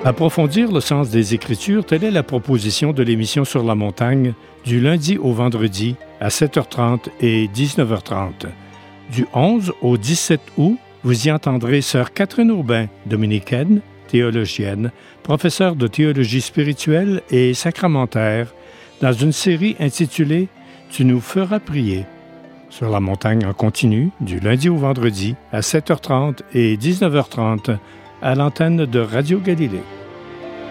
Approfondir le sens des Écritures, telle est la proposition de l'émission Sur la montagne du lundi au vendredi à 7h30 et 19h30. Du 11 au 17 août, vous y entendrez Sœur Catherine Aubin, dominicaine, théologienne, professeure de théologie spirituelle et sacramentaire, dans une série intitulée « Tu nous feras prier ». Sur la montagne en continu, du lundi au vendredi à 7h30 et 19h30, à l'antenne de Radio Galilée.